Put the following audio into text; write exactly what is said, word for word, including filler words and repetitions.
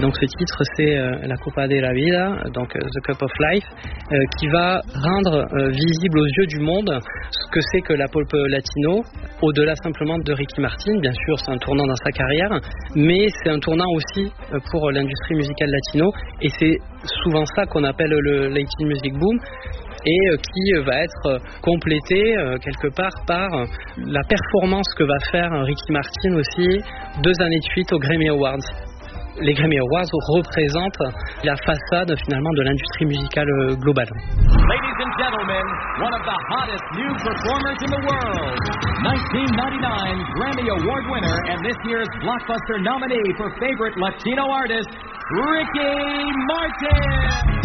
donc ce titre, c'est euh, La Copa de la Vida, donc euh, The Cup of Life, euh, qui va rendre euh, visible aux yeux du monde ce que c'est que la pop latino, au-delà simplement de Ricky Martin. Bien sûr, c'est un tournant dans sa carrière, mais c'est un tournant aussi euh, pour l'industrie musicale latino, et c'est souvent ça qu'on appelle le Latin Music Boom, et euh, qui euh, va être euh, complété euh, quelque part par euh, la performance que va faire euh, Ricky Martin aussi deux années de suite aux Grammy Awards. Les Grammy Awards représentent la façade finalement de l'industrie musicale euh, globale. Ladies and gentlemen, one of the hottest new performers in the world, nineteen ninety-nine Grammy Award winner and this year's Blockbuster nominee for favorite Latino artist, Ricky Martin.